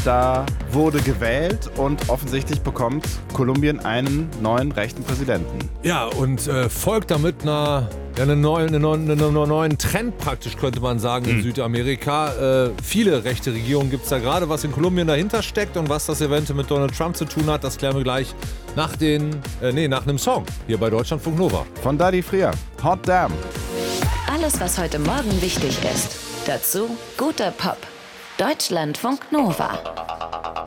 Da wurde gewählt und offensichtlich bekommt Kolumbien einen neuen rechten Präsidenten. Ja, und folgt damit einen neuen Trend praktisch, könnte man sagen, in Südamerika. Viele rechte Regierungen gibt es da gerade. Was in Kolumbien dahinter steckt und was das eventuell mit Donald Trump zu tun hat, das klären wir gleich nach einem Song hier bei Deutschlandfunk Nova. Von Daddy Frier, Hot Damn. Alles, was heute Morgen wichtig ist. Dazu guter Pop. Deutschlandfunk Nova.